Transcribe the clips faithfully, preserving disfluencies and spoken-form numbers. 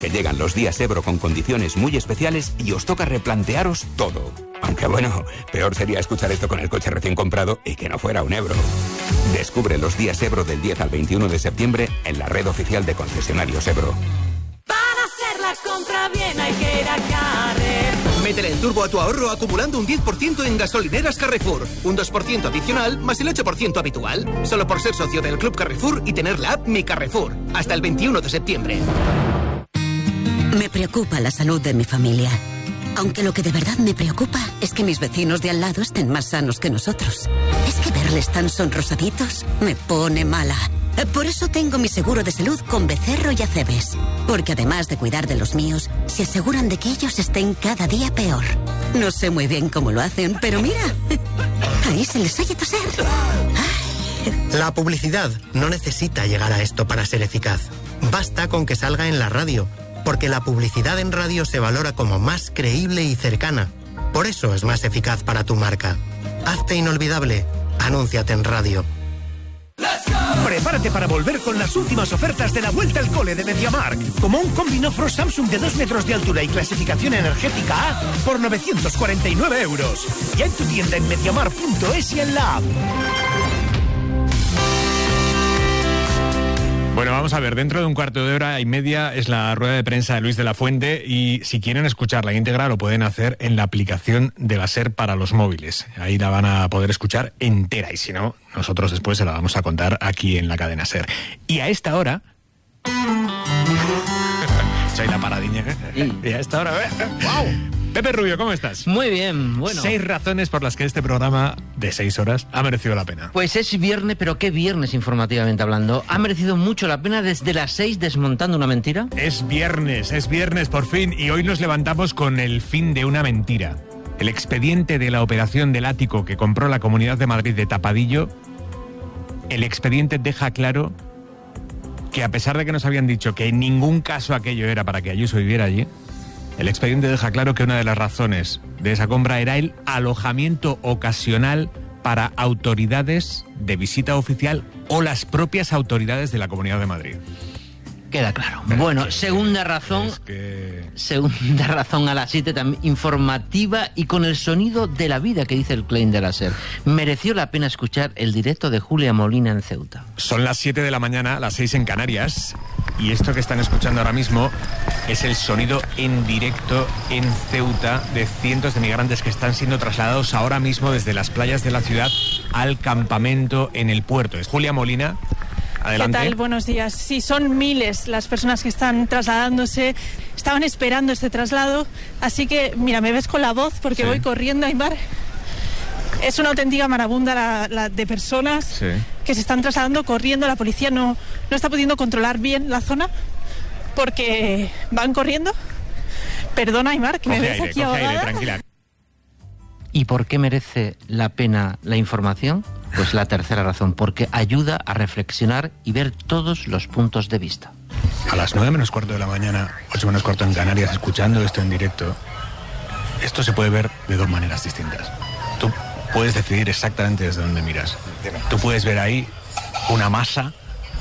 Que llegan los días Ebro con condiciones muy especiales y os toca replantearos todo. Aunque bueno, peor sería escuchar esto con el coche recién comprado y que no fuera un Ebro. Descubre los días Ebro del diez al veintiuno de septiembre en la red oficial de concesionarios Ebro. Para hacer la compra bien hay que ir a Carrefour. Métele el turbo a tu ahorro acumulando un diez por ciento en gasolineras Carrefour. Un dos por ciento adicional más el ocho por ciento habitual. Solo por ser socio del Club Carrefour y tener la app Mi Carrefour. Hasta el veintiuno de septiembre. Me preocupa la salud de mi familia. Aunque lo que de verdad me preocupa es que mis vecinos de al lado estén más sanos que nosotros. Es que verles tan sonrosaditos me pone mala. Por eso tengo mi seguro de salud con Becerro y Acebes. Porque además de cuidar de los míos, se aseguran de que ellos estén cada día peor. No sé muy bien cómo lo hacen, pero mira, ahí se les oye toser. Ay. La publicidad no necesita llegar a esto para ser eficaz. Basta con que salga en la radio. Porque la publicidad en radio se valora como más creíble y cercana. Por eso es más eficaz para tu marca. Hazte inolvidable. Anúnciate en radio. Prepárate para volver con las últimas ofertas de la vuelta al cole de MediaMarkt. Como un Combinofro Samsung de dos metros de altura y clasificación energética A por novecientos cuarenta y nueve euros. Ya en tu tienda en mediamarkt punto es y en la app. Bueno, vamos a ver, dentro de un cuarto de hora y media es la rueda de prensa de Luis de la Fuente y si quieren escucharla íntegra lo pueden hacer en la aplicación de la SER para los móviles. Ahí la van a poder escuchar entera y si no, nosotros después se la vamos a contar aquí en la cadena SER. Y a esta hora... Soy la paradiña. Sí. Y a esta hora... ¡Wow! Pepe Rubio, ¿cómo estás? Muy bien, bueno. Seis razones por las que este programa de seis horas ha merecido la pena. Pues es viernes, pero qué viernes informativamente hablando. Ha merecido mucho la pena desde las seis desmontando una mentira. Es viernes, es viernes por fin y hoy nos levantamos con el fin de una mentira. El expediente de la operación del ático que compró la Comunidad de Madrid de Tapadillo, el expediente deja claro que a pesar de que nos habían dicho que en ningún caso aquello era para que Ayuso viviera allí, el expediente deja claro que una de las razones de esa compra era el alojamiento ocasional para autoridades de visita oficial o las propias autoridades de la Comunidad de Madrid. Queda claro. Pero bueno, que, segunda razón, es que... segunda razón a las siete, también informativa y con el sonido de la vida que dice el claim de la SER. Mereció la pena escuchar el directo de Julia Molina en Ceuta. Son las siete de la mañana, las seis en Canarias, y esto que están escuchando ahora mismo es el sonido en directo en Ceuta de cientos de migrantes que están siendo trasladados ahora mismo desde las playas de la ciudad al campamento en el puerto. Es Julia Molina. Adelante. ¿Qué tal? Buenos días. Sí, son miles las personas que están trasladándose, estaban esperando este traslado, así que, mira, me ves con la voz porque sí. Voy corriendo, Aymar. Es una auténtica marabunda la, la de personas sí. que se están trasladando corriendo. La policía no, no está pudiendo controlar bien la zona porque van corriendo. Perdona, Aymar, que coge me ves aire, aquí coge ahogada. Aire, tranquila. ¿Y por qué merece la pena la información? Pues la tercera razón, porque ayuda a reflexionar y ver todos los puntos de vista. A las nueve menos cuarto de la mañana, ocho menos cuarto en Canarias, escuchando esto en directo, esto se puede ver de dos maneras distintas. Tú puedes decidir exactamente desde dónde miras. Tú puedes ver ahí una masa,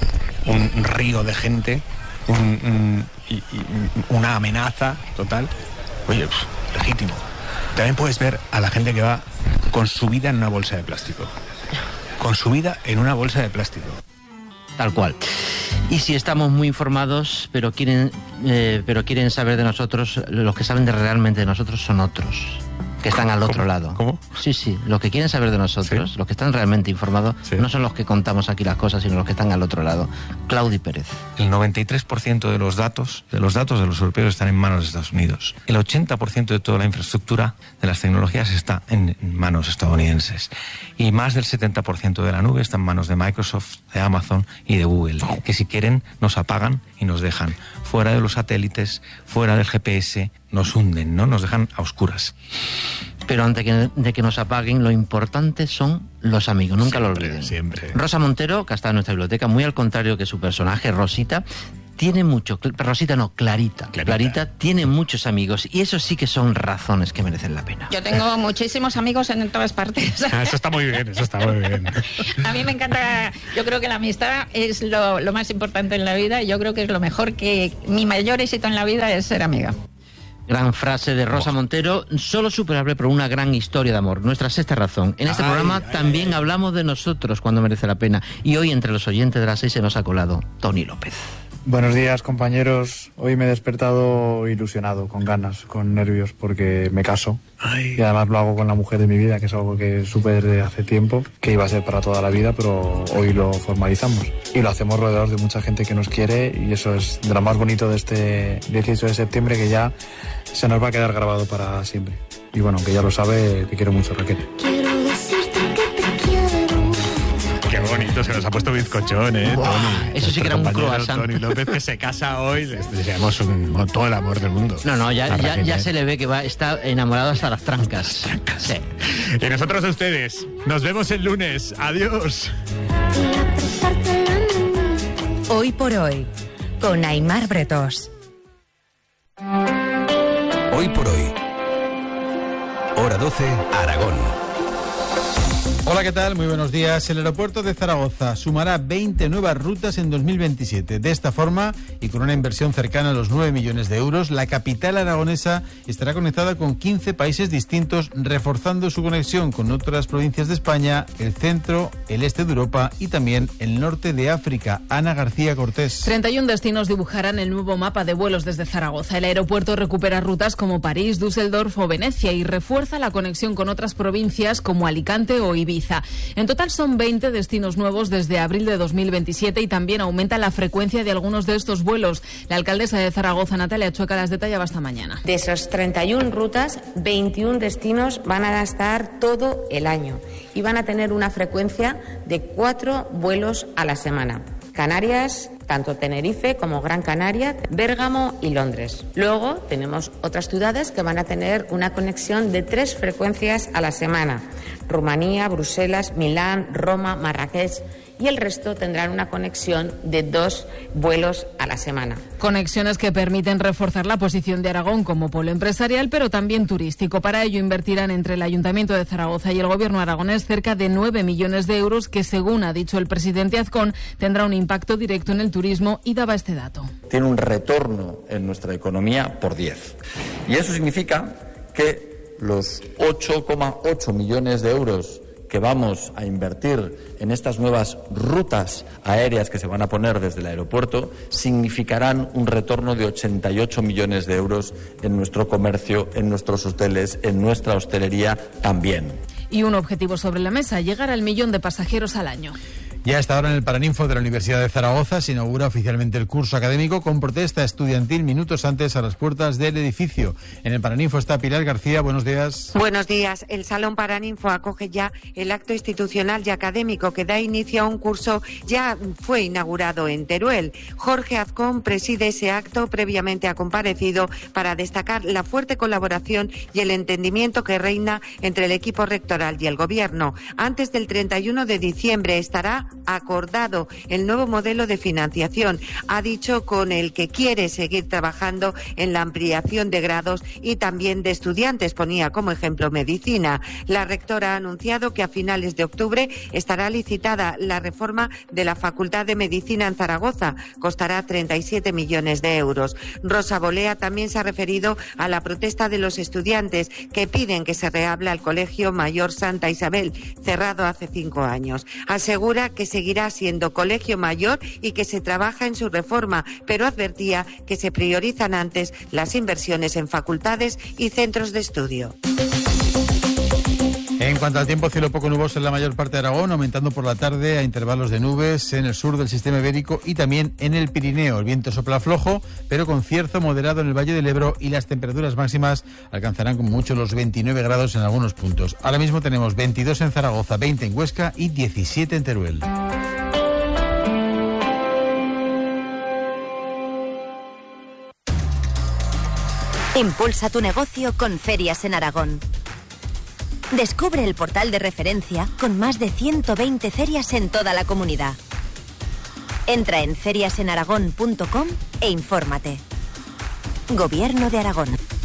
un río de gente, un, un, y, y, una amenaza total. Oye, pues, legítimo. También puedes ver a la gente que va con su vida en una bolsa de plástico. Con su vida en una bolsa de plástico. Tal cual. Y si estamos muy informados, pero quieren, eh, pero quieren saber de nosotros, los que saben de realmente de nosotros son otros, que están al otro ¿Cómo? lado. ¿Cómo? Sí, sí. Los que quieren saber de nosotros, sí. Los que están realmente informados, sí. No son los que contamos aquí las cosas, sino los que están al otro lado. Claudi Pérez. El noventa y tres por ciento de los datos, de los datos de los europeos están en manos de Estados Unidos. El ochenta por ciento de toda la infraestructura de las tecnologías está en manos estadounidenses. Y más del setenta por ciento de la nube está en manos de Microsoft, de Amazon y de Google, que si quieren nos apagan y nos dejan fuera de los satélites, fuera del G P S, nos hunden, ¿no? Nos dejan a oscuras. Pero antes de que nos apaguen, lo importante son los amigos, nunca siempre, lo olviden. Siempre. Rosa Montero, que está en nuestra biblioteca, muy al contrario que su personaje, Rosita, tiene mucho, Rosita no, Clarita. Clarita. Clarita tiene muchos amigos y eso sí que son razones que merecen la pena. Yo tengo muchísimos amigos en todas partes. Ah, eso está muy bien, eso está muy bien. A mí me encanta, yo creo que la amistad es lo, lo más importante en la vida y yo creo que es lo mejor, que mi mayor éxito en la vida es ser amiga. Gran frase de Rosa Montero, solo superable por una gran historia de amor. Nuestra sexta razón. En este ay, programa ay, también ay. hablamos de nosotros cuando merece la pena. Y hoy entre los oyentes de las seis se nos ha colado Tony López. Buenos días, compañeros. Hoy me he despertado ilusionado, con ganas, con nervios, porque me caso. Ay. Y además lo hago con la mujer de mi vida, que es algo que supe desde hace tiempo, que iba a ser para toda la vida, pero hoy lo formalizamos. Y lo hacemos rodeados de mucha gente que nos quiere, y eso es de lo más bonito de este dieciocho de septiembre, que ya se nos va a quedar grabado para siempre. Y bueno, aunque ya lo sabe, te quiero mucho, Raquel. Qué bonito, se nos ha puesto bizcochón, ¿eh, wow, Tony? Eso sí que era un croissant. Tony López, que se casa hoy, les deseamos un, todo el amor del mundo. No, no, ya, ya, ya se le ve que va, está enamorado hasta las trancas. trancas. Sí. Y nosotros a ustedes. Nos vemos el lunes. Adiós. Hoy por hoy, con Aimar Bretós. Hoy por hoy. Hora doce, Aragón. Hola, ¿qué tal? Muy buenos días. El aeropuerto de Zaragoza sumará veinte nuevas rutas en dos mil veintisiete. De esta forma, y con una inversión cercana a los nueve millones de euros, la capital aragonesa estará conectada con quince países distintos, reforzando su conexión con otras provincias de España, el centro, el este de Europa y también el norte de África. Ana García Cortés. treinta y un destinos dibujarán el nuevo mapa de vuelos desde Zaragoza. El aeropuerto recupera rutas como París, Düsseldorf o Venecia y refuerza la conexión con otras provincias como Alicante o Ibiza. En total son veinte destinos nuevos desde abril de dos mil veintisiete y también aumenta la frecuencia de algunos de estos vuelos. La alcaldesa de Zaragoza, Natalia Chueca, las detallaba esta mañana. De esas treinta y una rutas, veintiún destinos van a estar todo el año y van a tener una frecuencia de cuatro vuelos a la semana. Canarias, tanto Tenerife como Gran Canaria, Bérgamo y Londres. Luego tenemos otras ciudades que van a tener una conexión de tres frecuencias a la semana: Rumanía, Bruselas, Milán, Roma, Marrakech. Y el resto tendrán una conexión de dos vuelos a la semana. Conexiones que permiten reforzar la posición de Aragón como polo empresarial, pero también turístico. Para ello invertirán entre el Ayuntamiento de Zaragoza y el Gobierno aragonés cerca de nueve millones de euros, que según ha dicho el presidente Azcón, tendrá un impacto directo en el turismo, y daba este dato. Tiene un retorno en nuestra economía por diez. Y eso significa que los ocho coma ocho millones de euros que vamos a invertir en estas nuevas rutas aéreas que se van a poner desde el aeropuerto significarán un retorno de ochenta y ocho millones de euros en nuestro comercio, en nuestros hoteles, en nuestra hostelería también. Y un objetivo sobre la mesa: llegar al millón de pasajeros al año. Ya está ahora en el Paraninfo de la Universidad de Zaragoza se inaugura oficialmente el curso académico con protesta estudiantil minutos antes a las puertas del edificio. En el Paraninfo está Pilar García. Buenos días. Buenos días. El Salón Paraninfo acoge ya el acto institucional y académico que da inicio a un curso ya fue inaugurado en Teruel. Jorge Azcón preside ese acto, previamente ha comparecido para destacar la fuerte colaboración y el entendimiento que reina entre el equipo rectoral y el Gobierno. Antes del treinta y uno de diciembre estará acordado el nuevo modelo de financiación. Ha dicho con el que quiere seguir trabajando en la ampliación de grados y también de estudiantes. Ponía como ejemplo medicina. La rectora ha anunciado que a finales de octubre estará licitada la reforma de la Facultad de Medicina en Zaragoza. Costará treinta y siete millones de euros. Rosa Bolea también se ha referido a la protesta de los estudiantes que piden que se reabra el Colegio Mayor Santa Isabel, cerrado hace cinco años. Asegura que que seguirá siendo colegio mayor y que se trabaja en su reforma, pero advertía que se priorizan antes las inversiones en facultades y centros de estudio. En cuanto al tiempo, cielo poco nuboso en la mayor parte de Aragón, aumentando por la tarde a intervalos de nubes en el sur del sistema ibérico y también en el Pirineo. El viento sopla flojo, pero con cierzo moderado en el Valle del Ebro, y las temperaturas máximas alcanzarán como mucho los veintinueve grados en algunos puntos. Ahora mismo tenemos veintidós en Zaragoza, veinte en Huesca y diecisiete en Teruel. Impulsa tu negocio con Ferias en Aragón. Descubre el portal de referencia con más de ciento veinte ferias en toda la comunidad. Entra en ferias en aragón punto com e infórmate. Gobierno de Aragón.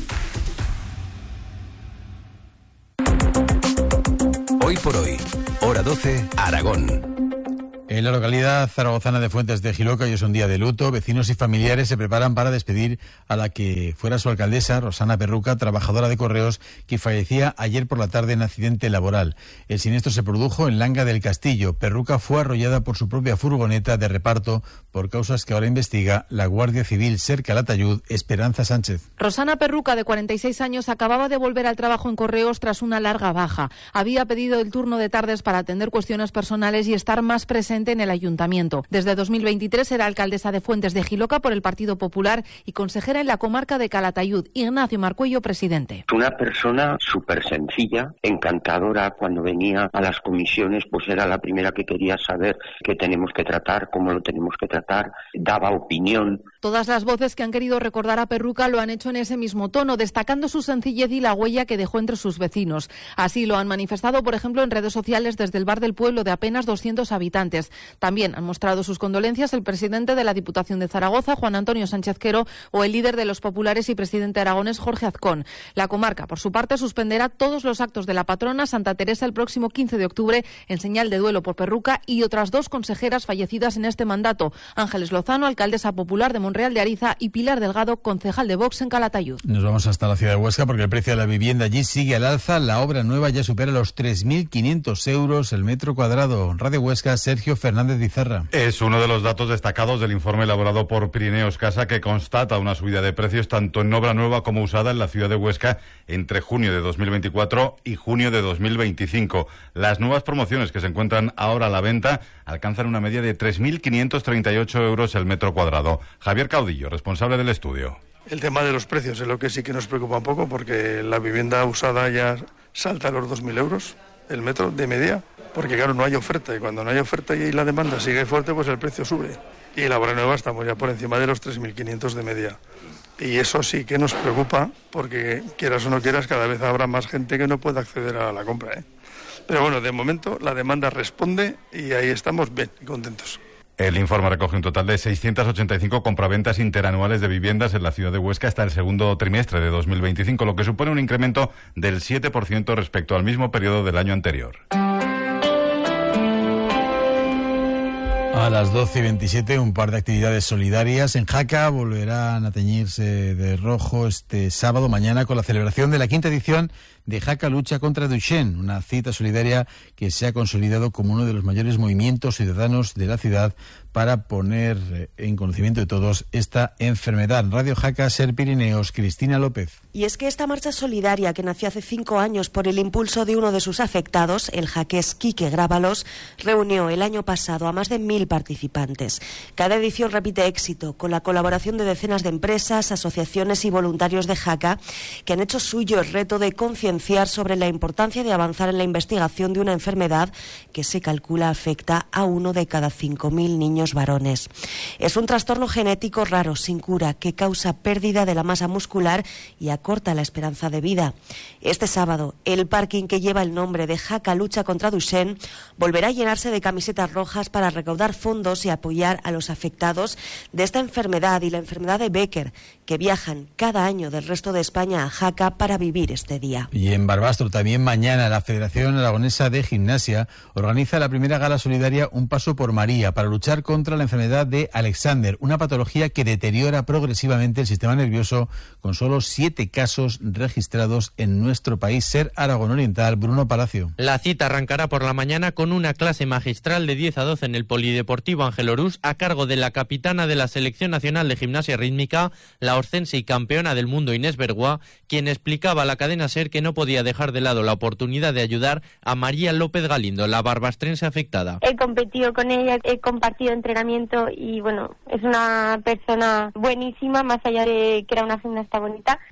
Hoy por hoy, hora doce, Aragón. En la localidad zaragozana de Fuentes de Jiloca hoy es un día de luto. Vecinos y familiares se preparan para despedir a la que fuera su alcaldesa, Rosana Perruca, trabajadora de correos, que fallecía ayer por la tarde en accidente laboral. El siniestro se produjo en Langa del Castillo. Perruca fue arrollada por su propia furgoneta de reparto por causas que ahora investiga la Guardia Civil. Ser Calatayud, Esperanza Sánchez. Rosana Perruca, de cuarenta y seis años, acababa de volver al trabajo en correos tras una larga baja. Había pedido el turno de tardes para atender cuestiones personales y estar más presente en el ayuntamiento. Desde dos mil veintitrés era alcaldesa de Fuentes de Jiloca por el Partido Popular y consejera en la comarca de Calatayud. Ignacio Marcuello, presidente. Una persona súper sencilla, encantadora. Cuando venía a las comisiones, pues era la primera que quería saber qué tenemos que tratar, cómo lo tenemos que tratar, daba opinión. Todas las voces que han querido recordar a Perruca lo han hecho en ese mismo tono, destacando su sencillez y la huella que dejó entre sus vecinos. Así lo han manifestado, por ejemplo, en redes sociales desde el bar del pueblo de apenas doscientos habitantes. También han mostrado sus condolencias el presidente de la Diputación de Zaragoza, Juan Antonio Sánchez Quero, o el líder de los populares y presidente aragonés, Jorge Azcón. La comarca, por su parte, suspenderá todos los actos de la patrona Santa Teresa el próximo quince de octubre en señal de duelo por Perruca y otras dos consejeras fallecidas en este mandato, Ángeles Lozano, alcaldesa popular de Monreal de Ariza, y Pilar Delgado, concejal de Vox en Calatayud. Nos vamos hasta la ciudad de Huesca porque el precio de la vivienda allí sigue al alza. La obra nueva ya supera los tres mil quinientos euros el metro cuadrado. Radio Huesca, Sergio Fernández Izarra. Es uno de los datos destacados del informe elaborado por Pirineos Casa, que constata una subida de precios tanto en obra nueva como usada en la ciudad de Huesca entre junio de dos mil veinticuatro y junio de dos mil veinticinco. Las nuevas promociones que se encuentran ahora a la venta alcanzan una media de tres mil quinientos treinta y ocho euros el metro cuadrado. Javier Caudillo, responsable del estudio. El tema de los precios es lo que sí que nos preocupa un poco, porque la vivienda usada ya salta a los dos mil euros el metro de media, porque claro, no hay oferta, y cuando no hay oferta y la demanda sigue fuerte, pues el precio sube. Y la obra nueva estamos ya por encima de los tres mil quinientos de media. Y eso sí que nos preocupa, porque quieras o no quieras, cada vez habrá más gente que no pueda acceder a la compra, ¿eh? Pero bueno, de momento la demanda responde y ahí estamos bien y contentos. El informe recoge un total de seiscientas ochenta y cinco compraventas interanuales de viviendas en la ciudad de Huesca hasta el segundo trimestre de dos mil veinticinco, lo que supone un incremento del siete por ciento respecto al mismo periodo del año anterior. A las doce y veintisiete, un par de actividades solidarias. En Jaca volverán a teñirse de rojo este sábado mañana con la celebración de la quinta edición de Jaca Lucha contra Duchenne, una cita solidaria que se ha consolidado como uno de los mayores movimientos ciudadanos de la ciudad para poner en conocimiento de todos esta enfermedad. Radio Jaca, Ser Pirineos, Cristina López. Y es que esta marcha solidaria, que nació hace cinco años por el impulso de uno de sus afectados, el jaqués Quique Grábalos, reunió el año pasado a más de mil participantes. Cada edición repite éxito, con la colaboración de decenas de empresas, asociaciones y voluntarios de Jaca, que han hecho suyo el reto de concienciar sobre la importancia de avanzar en la investigación de una enfermedad que se calcula afecta a uno de cada cinco mil niños varones. Es un trastorno genético raro, sin cura, que causa pérdida de la masa muscular y acorta la esperanza de vida. Este sábado, el parking que lleva el nombre de Jaca Lucha contra Duchenne volverá a llenarse de camisetas rojas para recaudar fondos y apoyar a los afectados de esta enfermedad y la enfermedad de Becker, que viajan cada año del resto de España a Jaca para vivir este día. Y en Barbastro, también mañana, la Federación Aragonesa de Gimnasia organiza la primera gala solidaria Un Paso por María para luchar contra la enfermedad de Alexander, una patología que deteriora progresivamente el sistema nervioso, con solo siete casos registrados en nuestro país. Ser Aragón Oriental, Bruno Palacio. La cita arrancará por la mañana con una clase magistral de diez a doce en el Polideportivo Ángel Orús a cargo de la capitana de la Selección Nacional de Gimnasia Rítmica, la orcense y campeona del mundo Inés Bergua, quien explicaba a la cadena SER que no podía dejar de lado la oportunidad de ayudar a María López Galindo, la barbastrense afectada. He competido con ella, he compartido entrenamiento y bueno, es una persona buenísima, más allá de que era una gimnasta bonita,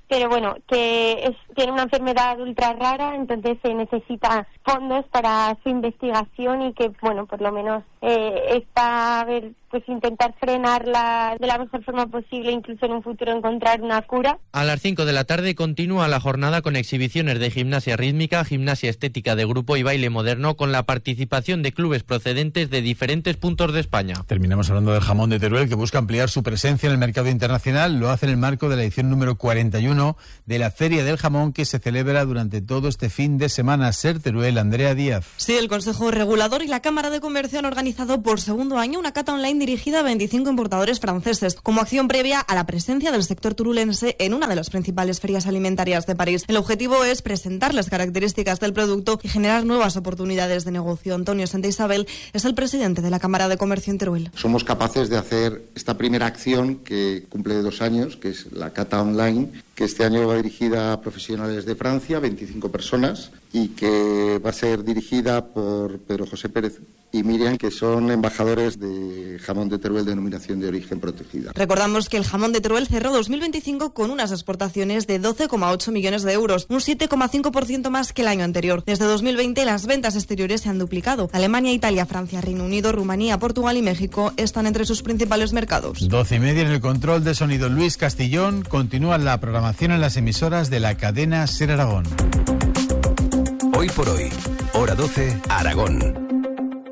pero bueno, que es, tiene una enfermedad ultra rara, entonces se necesita fondos para su investigación y que, bueno, por lo menos eh, está a ver, pues intentar frenarla de la mejor forma posible, incluso en un futuro encontrar una cura. A las cinco de la tarde continúa la jornada con exhibiciones de gimnasia rítmica, gimnasia estética de grupo y baile moderno, con la participación de clubes procedentes de diferentes puntos de España. Terminamos hablando del jamón de Teruel, que busca ampliar su presencia en el mercado internacional. Lo hace en el marco de la edición número cuarenta y uno de la Feria del Jamón, que se celebra durante todo este fin de semana. Ser Teruel, Andrea Díaz. Sí, el Consejo Regulador y la Cámara de Comercio han organizado por segundo año una cata online dirigida a veinticinco importadores franceses, como acción previa a la presencia del sector turulense en una de las principales ferias alimentarias de París. El objetivo es presentar las características del producto y generar nuevas oportunidades de negocio. Antonio Santa Isabel es el presidente de la Cámara de Comercio en Teruel. Somos capaces de hacer esta primera acción que cumple dos años, que es la cata online, que este año va dirigida a profesionales de Francia, veinticinco personas, y que va a ser dirigida por Pedro José Pérez y Miriam, que son embajadores de jamón de Teruel, denominación de origen protegida. Recordamos que el jamón de Teruel cerró dos mil veinticinco con unas exportaciones de doce coma ocho millones de euros, un siete coma cinco por ciento más que el año anterior. Desde dos mil veinte las ventas exteriores se han duplicado. Alemania, Italia, Francia, Reino Unido, Rumanía, Portugal y México están entre sus principales mercados. Doce y media en el control de sonido. Luis Castillón. Continúa la programación en las emisoras de la cadena Ser Aragón. Hoy por hoy, hora doce, Aragón.